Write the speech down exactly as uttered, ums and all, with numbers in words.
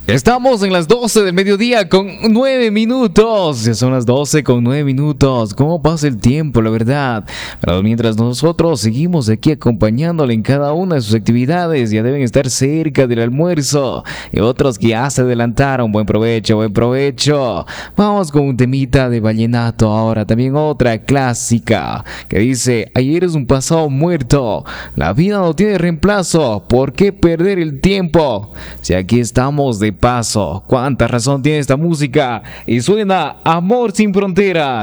Estamos en las doce del mediodía con nueve minutos. Ya son las doce con nueve minutos. ¿Cómo pasa el tiempo, la verdad? Pero mientras nosotros seguimos aquí acompañándole en cada una de sus actividades, ya deben estar cerca del almuerzo. Y otros que ya se adelantaron. Buen provecho, buen provecho. Vamos con un temita de vallenato ahora. También otra clásica que dice: ayer es un pasado muerto. La vida no tiene reemplazo. ¿Por qué perder el tiempo? Si aquí estamos de paso. ¿Cuánta razón tiene esta música? Y suena Amor sin Fronteras.